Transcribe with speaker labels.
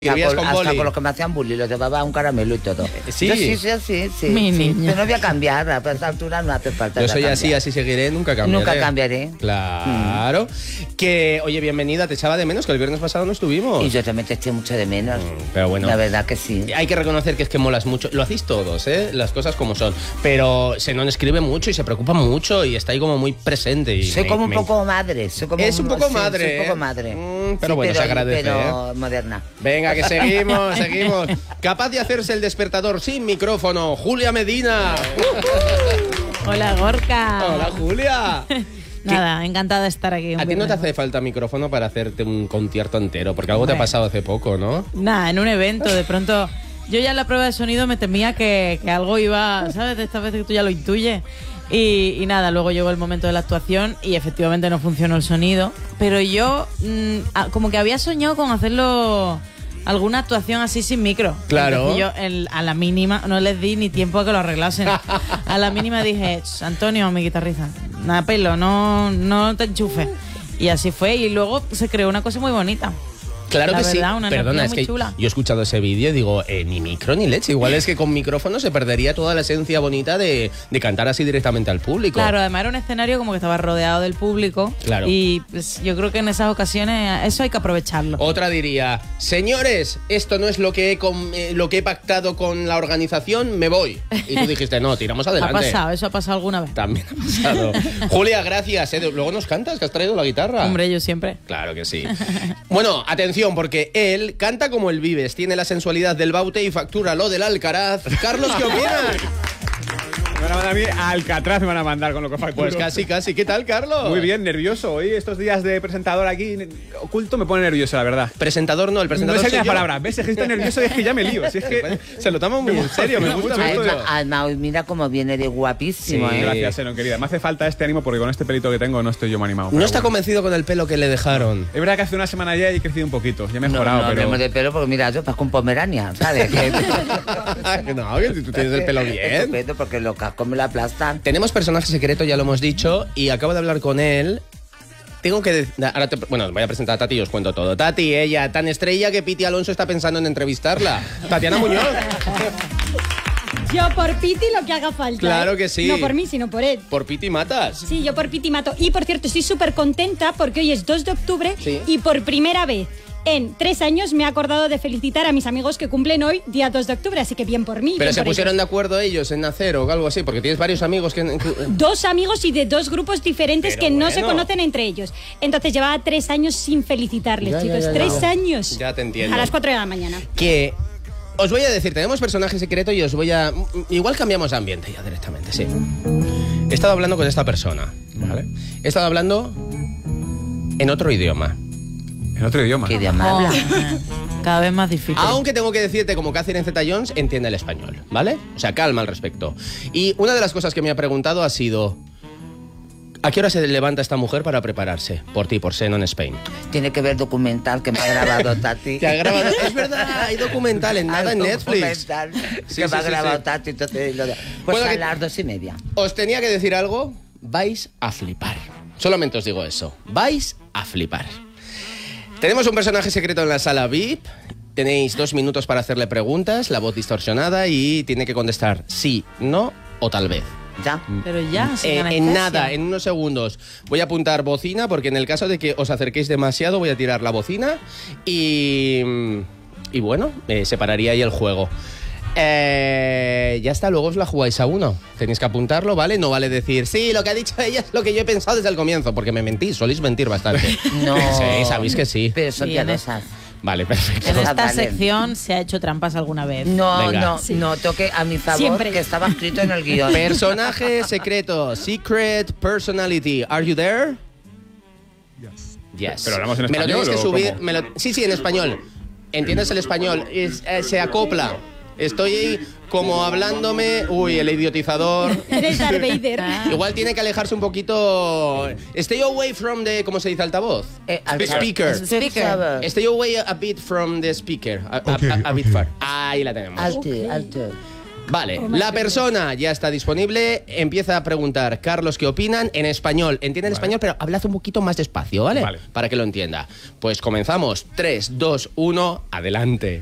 Speaker 1: Escribías con boli.
Speaker 2: Hasta con los que me hacían bullying, los llevaba un caramelo y todo.
Speaker 1: Sí.
Speaker 2: Yo sí.
Speaker 3: Mi niña.
Speaker 2: Pero no voy a cambiar, a esta altura no hace falta.
Speaker 1: Yo soy
Speaker 2: cambiar.
Speaker 1: así seguiré, nunca cambiaré.
Speaker 2: Nunca cambiaré.
Speaker 1: Claro. Que, oye, bienvenida, te echaba de menos, que el viernes pasado no estuvimos.
Speaker 2: Y yo también te eché mucho de menos.
Speaker 1: Pero bueno.
Speaker 2: La verdad que sí.
Speaker 1: Hay que reconocer que es que molas mucho. Lo hacéis todos, ¿eh? Las cosas como son. Pero Senón escribe mucho y se preocupa mucho y está ahí como muy presente. Y
Speaker 2: soy como un poco madre.
Speaker 1: Es un poco madre.
Speaker 2: Soy un poco madre.
Speaker 1: Pero bueno, se agradece.
Speaker 2: Pero moderna.
Speaker 1: Venga, que seguimos. Capaz de hacerse el despertador sin micrófono, Julia Medina.
Speaker 3: Hola, Gorka.
Speaker 1: Hola, Julia.
Speaker 3: Nada, encantada de estar aquí.
Speaker 1: A ti no te hace falta micrófono para hacerte un concierto entero, porque algo te ha pasado hace poco, ¿no?
Speaker 3: Nada, en un evento, de pronto... Yo ya en la prueba de sonido me temía que algo iba, ¿sabes? De esta vez que tú ya lo intuyes. Y nada, luego llegó el momento de la actuación y efectivamente no funcionó el sonido. Pero yo como que había soñado con hacerlo... alguna actuación así sin micro.
Speaker 1: Claro.
Speaker 3: Entonces yo a la mínima, no les di ni tiempo a que lo arreglasen. A la mínima dije, Antonio, mi guitarrista, nada pelo, no te enchufes. Y así fue, y luego se creó una cosa muy bonita.
Speaker 1: Claro que
Speaker 3: verdad,
Speaker 1: sí.
Speaker 3: una
Speaker 1: Perdona, es
Speaker 3: muy
Speaker 1: que
Speaker 3: chula.
Speaker 1: yo he escuchado ese vídeo y digo, ni micro ni leche. Igual es que con micrófono se perdería toda la esencia bonita de cantar así directamente al público.
Speaker 3: Claro, además era un escenario como que estaba rodeado del público.
Speaker 1: Claro.
Speaker 3: Y pues, yo creo que en esas ocasiones eso hay que aprovecharlo.
Speaker 1: Otra diría, señores, esto no es lo que he pactado con la organización, me voy. Y tú dijiste, no, tiramos adelante.
Speaker 3: Ha pasado, eso ha pasado alguna vez.
Speaker 1: También ha pasado. Julia, gracias. Luego nos cantas, que has traído la guitarra.
Speaker 3: Hombre, yo siempre.
Speaker 1: Claro que sí. Bueno, atención, porque él canta como el Vives, tiene la sensualidad del Baute y factura lo del Alcaraz. Carlos, ¿qué opinas?
Speaker 4: Me van a mandar a mí a Alcatraz, me van a mandar con lo que facturo.
Speaker 1: Pues casi. ¿Qué tal, Carlos?
Speaker 4: Muy bien, nervioso. Hoy estos días de presentador aquí oculto me pone nervioso, la verdad.
Speaker 1: Presentador no, el presentador
Speaker 4: no sé
Speaker 1: soy
Speaker 4: la
Speaker 1: yo.
Speaker 4: palabra. ¿Ves? Es que estoy nervioso y es que ya me lío. Si es que
Speaker 1: se lo toma muy en serio, me gusta mucho.
Speaker 2: Además, mira cómo viene de guapísimo,
Speaker 1: Sí.
Speaker 4: Gracias, Senón, querida. Me hace falta este ánimo porque con este pelito que tengo no estoy yo muy animado.
Speaker 1: No está convencido con el pelo que le dejaron.
Speaker 4: Es verdad que hace una semana ya he crecido un poquito. Ya me he
Speaker 2: No
Speaker 4: mejorado, pero...
Speaker 2: hablemos de pelo porque mira, yo parezco un pomerania, ¿sabes?
Speaker 1: No, que tú tienes el pelo bien.
Speaker 2: Estupendo, porque los cascos me lo aplastan.
Speaker 1: Tenemos personaje secreto, ya lo hemos dicho, y acabo de hablar con él. Tengo que... Bueno, voy a presentar a Tati y os cuento todo. Tati, ella, tan estrella que Piti Alonso está pensando en entrevistarla. Tatiana Muñoz.
Speaker 5: Yo por Piti lo que haga falta.
Speaker 1: Claro que sí.
Speaker 5: No por mí, sino por él.
Speaker 1: Por Piti matas.
Speaker 5: Sí, yo por Piti mato. Y por cierto, estoy súper contenta porque hoy es 2 de octubre
Speaker 1: Sí.
Speaker 5: y por primera vez en 3 años me he acordado de felicitar a mis amigos que cumplen hoy, día 2 de octubre, así que bien por mí.
Speaker 1: Pero
Speaker 5: bien
Speaker 1: se
Speaker 5: por
Speaker 1: pusieron
Speaker 5: ellos.
Speaker 1: de acuerdo ellos en nacer o algo así, porque tienes varios amigos que...
Speaker 5: 2 amigos y de 2 grupos diferentes
Speaker 1: Pero
Speaker 5: que no
Speaker 1: bueno.
Speaker 5: se conocen entre ellos. Entonces llevaba 3 años sin felicitarles,
Speaker 1: Ya,
Speaker 5: chicos.
Speaker 1: ya.
Speaker 5: 3 años.
Speaker 1: Ya te entiendo.
Speaker 5: A las 4 de la mañana.
Speaker 1: Que... Os voy a decir, tenemos personaje secreto y os voy a... Igual cambiamos de ambiente ya directamente, sí. He estado hablando con esta persona, ¿vale? He estado hablando en otro idioma.
Speaker 4: En otro idioma.
Speaker 2: ¿Qué idioma habla?
Speaker 3: Cada vez más difícil.
Speaker 1: Aunque tengo que decirte, como Catherine Zeta-Jones, entiende el español, ¿vale? O sea, calma al respecto. Y una de las cosas que me ha preguntado ha sido... ¿A qué hora se levanta esta mujer para prepararse? Por ti, por Senón Spain.
Speaker 2: Tiene que ver documental que me ha grabado Tati.
Speaker 1: ¿Te ha grabado? Es verdad, hay documental en nada en Netflix.
Speaker 2: Que me ha grabado Tati. Entonces, pues
Speaker 1: Bueno,
Speaker 2: a
Speaker 1: que-
Speaker 2: las 2:30.
Speaker 1: Os tenía que decir algo, vais a flipar. Solamente os digo eso, vais a flipar. Tenemos un personaje secreto en la sala VIP. Tenéis 2 minutos para hacerle preguntas, la voz distorsionada y tiene que contestar sí, no o tal vez.
Speaker 2: ¿Ya?
Speaker 3: Pero ya, sin
Speaker 1: En
Speaker 3: anestesia.
Speaker 1: nada, en unos segundos. Voy a apuntar bocina porque en el caso de que os acerquéis demasiado voy a tirar la bocina y bueno, separaría ahí el juego. Ya está, luego os la jugáis a uno. Tenéis que apuntarlo, ¿vale? No vale decir, sí, lo que ha dicho ella es lo que yo he pensado desde el comienzo, porque me mentís, soléis mentir bastante.
Speaker 2: No.
Speaker 1: Sí, sabéis que sí.
Speaker 2: Pero son
Speaker 3: Sí,
Speaker 2: piadosas.
Speaker 1: Vale, perfecto.
Speaker 3: En esta
Speaker 2: Vale.
Speaker 3: sección se ha hecho trampas alguna vez.
Speaker 2: No,
Speaker 1: Venga.
Speaker 2: no toque a mi favor,
Speaker 5: Siempre.
Speaker 2: que estaba escrito en el guión.
Speaker 1: Personaje secreto, secret personality. Are you there? Yes.
Speaker 4: ¿Pero hablamos en
Speaker 1: Me lo
Speaker 4: español
Speaker 1: tenéis que
Speaker 4: o
Speaker 1: subir.
Speaker 4: cómo?
Speaker 1: Sí, en español. ¿Entiendes el español? Se acopla. Estoy como hablándome. Uy, el idiotizador.
Speaker 5: Eres Darth Vader.
Speaker 1: Igual tiene que alejarse un poquito. Stay away from the. ¿Cómo se dice altavoz? Speaker.
Speaker 3: Speaker.
Speaker 1: Stay away a bit from the speaker. A bit far. Ahí la tenemos.
Speaker 2: Alto.
Speaker 1: Vale,
Speaker 5: Oh, my
Speaker 1: la
Speaker 5: goodness.
Speaker 1: persona ya está disponible. Empieza a preguntar, Carlos, ¿qué opinan? En español. Entienden español, pero hablad un poquito más despacio, ¿vale?
Speaker 4: Vale.
Speaker 1: Para que lo entienda. Pues comenzamos. 3, 2, 1, adelante.